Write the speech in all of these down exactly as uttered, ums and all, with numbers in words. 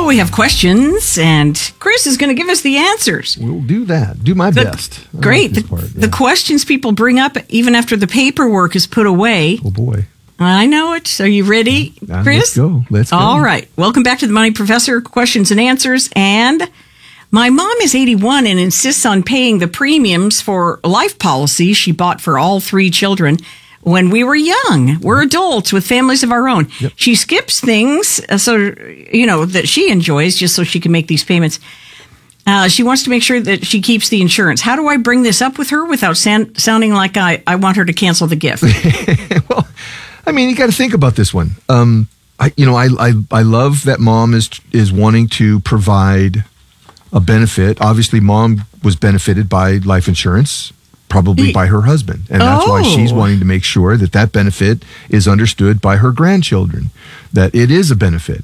Well, we have questions, and Chris is going to give us the answers. We'll do that. Do my The- best. I Great. like this The, part, the yeah. questions people bring up even after the paperwork is put away. Oh, boy. I know it. Are you ready, Uh, Chris? Let's go. Let's go. All right. Welcome back to the Money Professor, questions and answers. And my mom is eighty-one and insists on paying the premiums for life policy she bought for all three children when we were young. We're adults with families of our own. Yep. She skips things uh, so, you know, that she enjoys just so she can make these payments. Uh, she wants to make sure that she keeps the insurance. How do I bring this up with her without san- sounding like I, I want her to cancel the gift? Well, I mean, you got to think about this one. Um, I, you know, I, I, I love that mom is is wanting to provide a benefit. Obviously, mom was benefited by life insurance, probably by her husband, and that's why she's Oh. wanting to make sure that that benefit is understood by her grandchildren, that it is a benefit,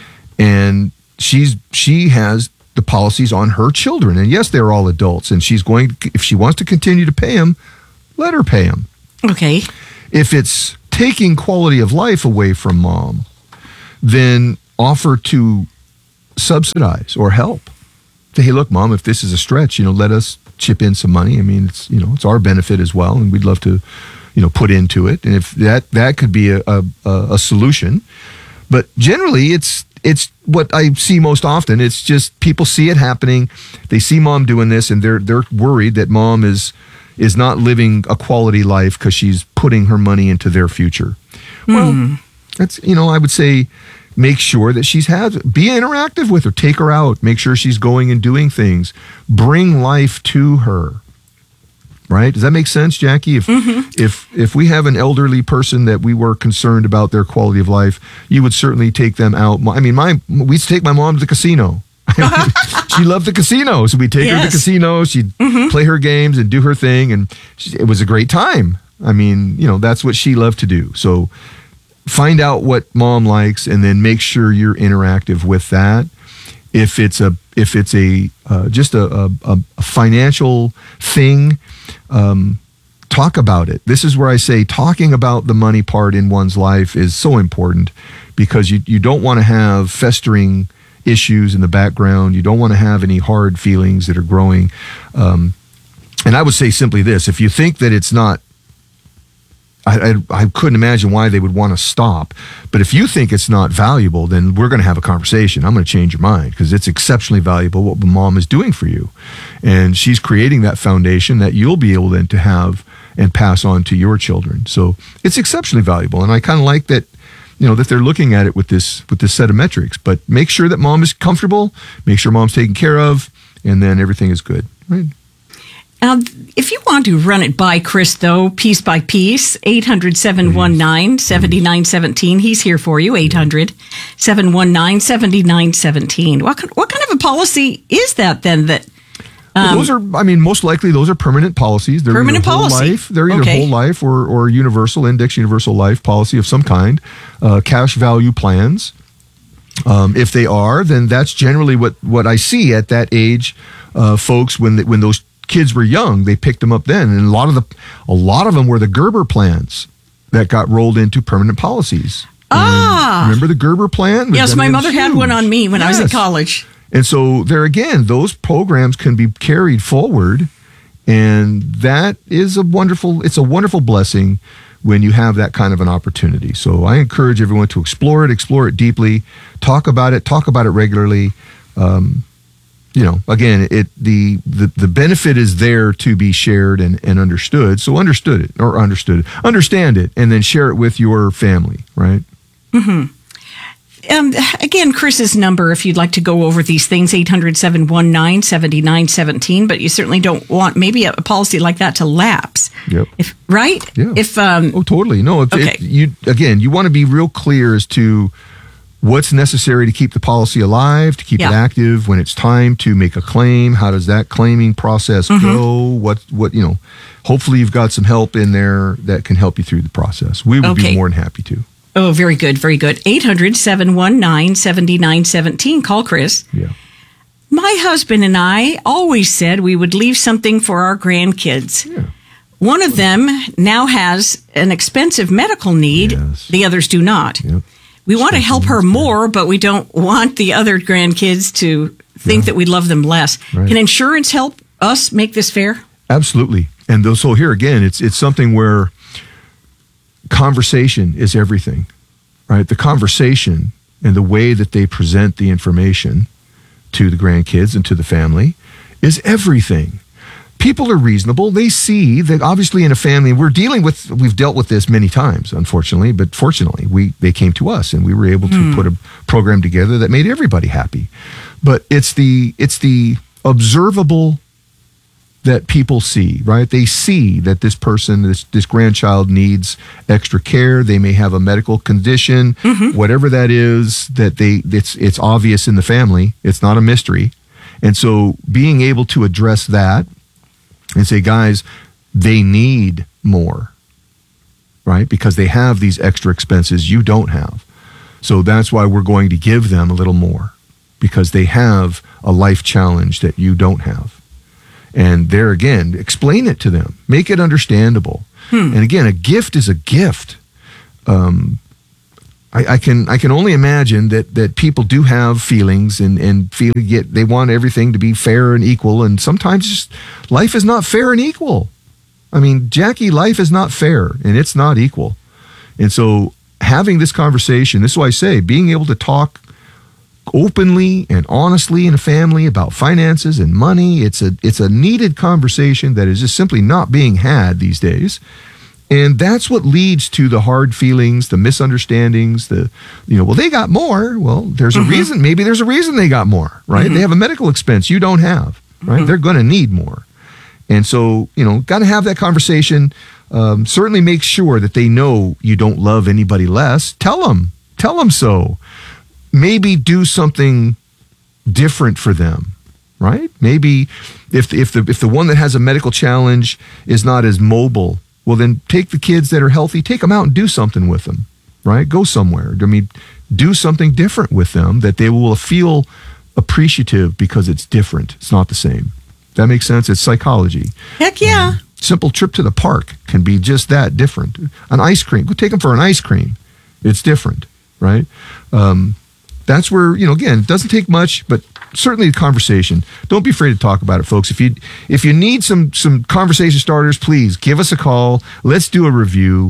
and she's she has the policies on her children, and yes, they're all adults, and she's going to, if she wants to continue to pay them, let her pay them. Okay. If it's taking quality of life away from mom, then offer to subsidize or help. Say, hey, look, mom, if this is a stretch, you know, let us chip in some money. I mean, it's, you know, it's our benefit as well, and we'd love to, you know, put into it. And if that that could be a a, a solution, but generally, it's it's what I see most often. It's just people see it happening, they see mom doing this, and they're they're worried that mom is. is not living a quality life because she's putting her money into their future. Well, that's, you know, I would say make sure that she's has, be interactive with her, take her out, make sure she's going and doing things, bring life to her. Right? Does that make sense, Jackie? If Mm-hmm. if if we have an elderly person that we were concerned about their quality of life, you would certainly take them out. I mean, my we used to take my mom to the casino. She loved the casino, so we'd take her to the Yes. casino. She'd Mm-hmm. play her games and do her thing, and she, it was a great time. I mean, you know, that's what she loved to do. So find out what mom likes, and then make sure you're interactive with that. If it's a if it's a uh, just a, a, a financial thing, um, talk about it. This is where I say talking about the money part in one's life is so important, because you you don't want to have festering issues in the background. You don't want to have any hard feelings that are growing. Um, and I would say simply this: if you think that it's not, I, I, I couldn't imagine why they would want to stop. But if you think it's not valuable, then we're going to have a conversation. I'm going to change your mind, because it's exceptionally valuable what mom is doing for you. And she's creating that foundation that you'll be able then to have and pass on to your children. So it's exceptionally valuable. And I kind of like that, you know, that they're looking at it with this with this set of metrics. But make sure that mom is comfortable, make sure mom's taken care of, and then everything is good. Right? Um, if you want to run it by Chris, though, piece by piece, eight hundred, seven one nine, seven nine one seven. He's here for you, eight hundred, seven one nine, seven nine one seven. What, kind- what kind of a policy is that, then, that Well, those are, I mean, most likely those are permanent policies. They're Permanent either whole policy. life. They're either Okay. whole life or, or universal, index universal life policy of some kind, uh, cash value plans. Um, if they are, then that's generally what, what I see at that age, uh, folks, when the, when those kids were young, they picked them up then. And a lot of the, a lot of them were the Gerber plans that got rolled into permanent policies. Ah. And remember the Gerber plan? Yes, I mean, my it was mother had one huge. on me when I was in Yes. college. And so there again, those programs can be carried forward, and that is a wonderful, it's a wonderful blessing when you have that kind of an opportunity. So I encourage everyone to explore it, explore it deeply, talk about it, talk about it regularly. Um, you know, again, it the, the the benefit is there to be shared and, and understood. So understood it or understood it, understand it, and then share it with your family, right? Um, again, Chris's number, if you'd like to go over these things, eight hundred, seven one nine, seven nine one seven, but you certainly don't want maybe a, a policy like that to lapse. Yep. If, right? Yeah. If, um, Oh, totally. No, if, Okay. if you again, you want to be real clear as to what's necessary to keep the policy alive, to keep Yeah. it active when it's time to make a claim. How does that claiming process Mm-hmm. go? What what you know? Hopefully, you've got some help in there that can help you through the process. We would Okay. be more than happy to. oh, very good, very good. eight hundred, seven one nine, seven nine one seven. Call Chris. Yeah. My husband and I always said we would leave something for our grandkids. Yeah. One of them now has an expensive medical need. Yes. The others do not. Yep. We want to help her more, but we don't want the other grandkids to think yeah. that we love them less. Right. Can insurance help us make this fair? Absolutely. And those, so here again, it's it's something where conversation is everything, right? The conversation and the way that they present the information to the grandkids and to the family is everything. People are reasonable. They see that obviously in a family, we're dealing with, we've dealt with this many times, unfortunately, but fortunately, we they came to us and we were able to mm. put a program together that made everybody happy. But it's the it's the observable that people see, right? They see that this person, this this grandchild needs extra care. They may have a medical condition, mm-hmm. whatever that is, that they it's it's obvious in the family. It's not a mystery. And so being able to address that and say, guys, they need more, right? Because they have these extra expenses you don't have. So that's why we're going to give them a little more, because they have a life challenge that you don't have. And there again, explain it to them. Make it understandable. Hmm. And again, a gift is a gift. Um, I, I can I can only imagine that that people do have feelings and and feel get they want everything to be fair and equal. And sometimes just life is not fair and equal. I mean, Jackie, life is not fair and it's not equal. And so having this conversation, this is why I say being able to talk openly and honestly in a family about finances and money, it's a it's a needed conversation that is just simply not being had these days. And that's what leads to the hard feelings, the misunderstandings, the, you know, well, they got more. Well, there's a mm-hmm. reason. Maybe there's a reason they got more, right? Mm-hmm. They have a medical expense you don't have, right? Mm-hmm. They're going to need more. And so, you know, got to have that conversation. Um, certainly make sure that they know you don't love anybody less. Tell them. Tell them so. Maybe do something different for them, right? Maybe if if the if the one that has a medical challenge is not as mobile, well, then take the kids that are healthy, take them out and do something with them, right? Go somewhere. I mean, do something different with them that they will feel appreciative because it's different. It's not the same. That makes sense? It's psychology. Heck yeah. Um, simple trip to the park can be just that different. An ice cream. Go take them for an ice cream. It's different, right? Um, that's where, you know, again, it doesn't take much, but certainly the conversation. Don't be afraid to talk about it, folks. If you if you need some some conversation starters, please give us a call. Let's do a review.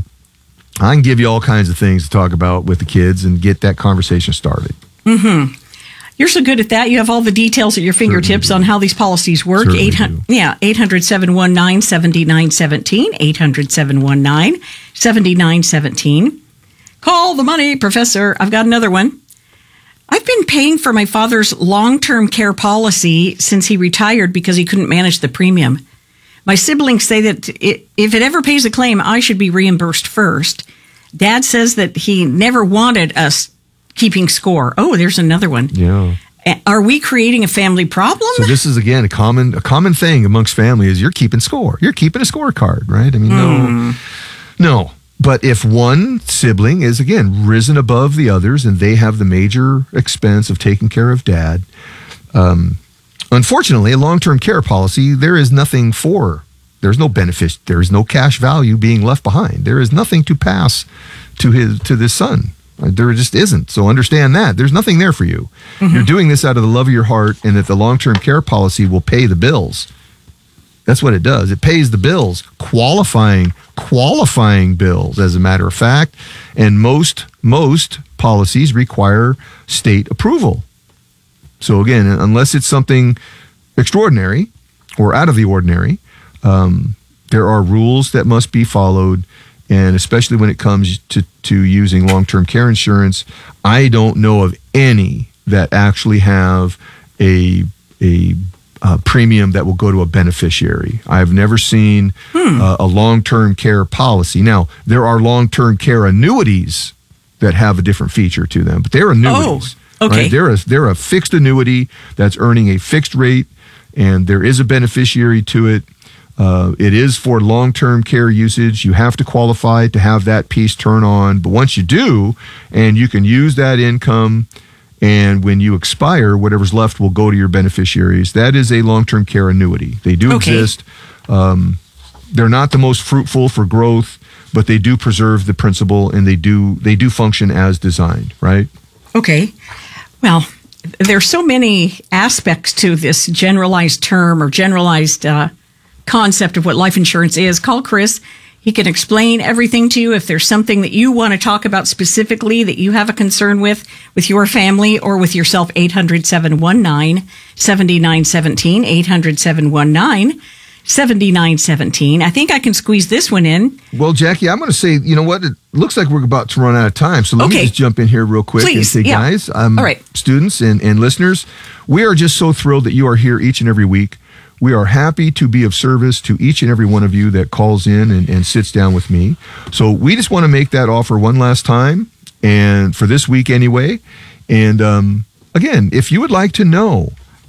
I can give you all kinds of things to talk about with the kids and get that conversation started. Mm-hmm. You're so good at that. You have all the details at your fingertips on how these policies work. eight hundred, yeah, eight hundred, seven one nine, seven nine one seven, eight hundred, seven one nine, seven nine one seven. Call the money, Professor. I've got another one. I've been paying for my father's long-term care policy since he retired because he couldn't manage the premium. My siblings say that it, if it ever pays a claim, I should be reimbursed first. Dad says that he never wanted us keeping score. Oh, there's another one. Yeah. Are we creating a family problem? So this is, again, a common a common thing amongst family is you're keeping score. You're keeping a scorecard, right? I mean, mm. no. No. But if one sibling is, again, risen above the others and they have the major expense of taking care of dad, um, unfortunately, a long-term care policy, there is nothing for, there's no benefit, there is no cash value being left behind. There is nothing to pass to his to this son. There just isn't. So understand that. There's nothing there for you. Mm-hmm. You're doing this out of the love of your heart and that the long-term care policy will pay the bills. That's what it does. It pays the bills, qualifying, qualifying bills, as a matter of fact. And most, most policies require state approval. So again, unless it's something extraordinary or out of the ordinary, um, there are rules that must be followed. And especially when it comes to, to using long-term care insurance, I don't know of any that actually have a a Uh, premium that will go to a beneficiary. I've never seen hmm. uh, a long-term care policy. Now, there are long-term care annuities that have a different feature to them, but they're annuities. Oh, okay. Right? They're a, they're a fixed annuity that's earning a fixed rate, and there is a beneficiary to it. Uh, it is for long-term care usage. You have to qualify to have that piece turn on, but once you do, and you can use that income, and when you expire, whatever's left will go to your beneficiaries. That is a long-term care annuity. They do okay. exist. Um, they're not the most fruitful for growth, but they do preserve the principle and they do they do function as designed, right? Okay. Well, there's so many aspects to this generalized term or generalized uh, concept of what life insurance is. Call Chris. He can explain everything to you. If there's something that you want to talk about specifically that you have a concern with, with your family or with yourself, eight hundred, seven one nine, seven nine one seven, eight hundred, seven one nine, seven nine one seven. I think I can squeeze this one in. Well, Jackie, I'm going to say, you know what? It looks like we're about to run out of time. So let okay. me just jump in here real quick Please. and say, yeah. guys, um, All right. students and, and listeners, we are just so thrilled that you are here each and every week. We are happy to be of service to each and every one of you that calls in and, and sits down with me. So we just want to make that offer one last time, and for this week anyway. And um, again, if you would like to know,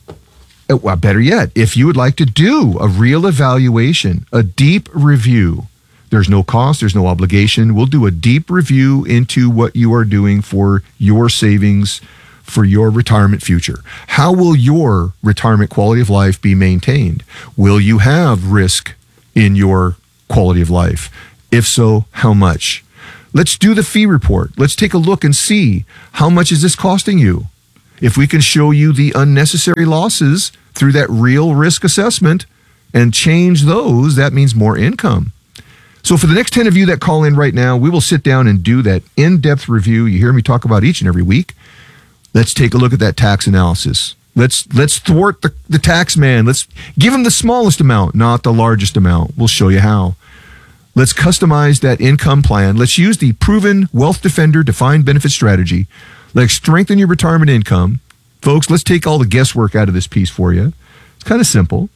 well, better yet, if you would like to do a real evaluation, a deep review, there's no cost, there's no obligation. We'll do a deep review into what you are doing for your savings for your retirement future. How will your retirement quality of life be maintained? Will you have risk in your quality of life? If so, how much? Let's do the fee report. Let's take a look and see how much is this costing you. If we can show you the unnecessary losses through that real risk assessment and change those, that means more income. So for the next ten of you that call in right now, we will sit down and do that in-depth review you hear me talk about each and every week. Let's take a look at that tax analysis. Let's let's thwart the, the tax man. Let's give him the smallest amount, not the largest amount. We'll show you how. Let's customize that income plan. Let's use the proven Wealth Defender defined benefit strategy. Let's strengthen your retirement income. Folks, let's take all the guesswork out of this piece for you. It's kind of simple.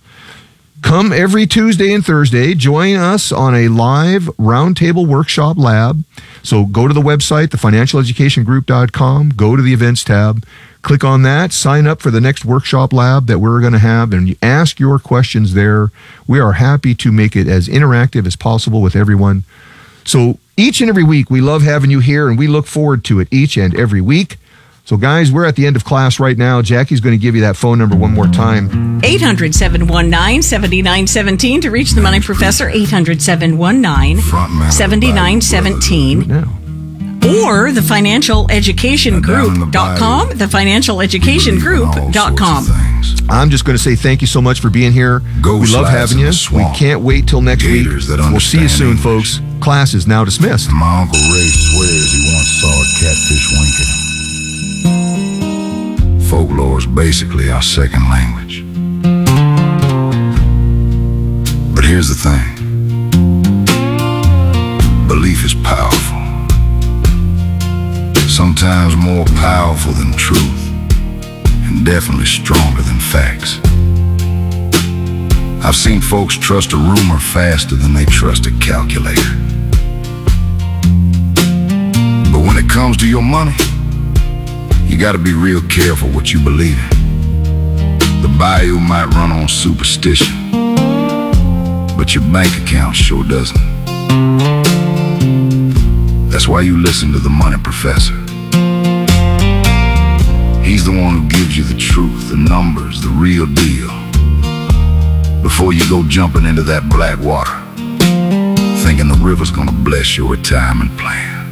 Come every Tuesday and Thursday. Join us on a live roundtable workshop lab. So go to the website, the financial education group dot com, go to the events tab, click on that, sign up for the next workshop lab that we're going to have, and you ask your questions there. We are happy to make it as interactive as possible with everyone. So each and every week, we love having you here, and we look forward to it each and every week. So, guys, we're at the end of class right now. Jackie's going to give you that phone number one more time. eight hundred, seven one nine, seven nine one seven to reach the Money Professor, eight hundred, seven one nine, seven nine one seven. Or the financial education group dot com, the financial education group dot com. I'm just going to say thank you so much for being here. We love having you. We can't wait till next week. We'll see you soon, folks. Class is now dismissed. My Uncle Ray swears he once saw a catfish winking. Folklore is basically our second language. But here's the thing. Belief is powerful. Sometimes more powerful than truth, and definitely stronger than facts. I've seen folks trust a rumor faster than they trust a calculator. But when it comes to your money, you gotta be real careful what you believe in. The bayou might run on superstition, but your bank account sure doesn't. That's why you listen to the Money Professor. He's the one who gives you the truth, the numbers, the real deal, before you go jumping into that black water, thinking the river's gonna bless your retirement plan.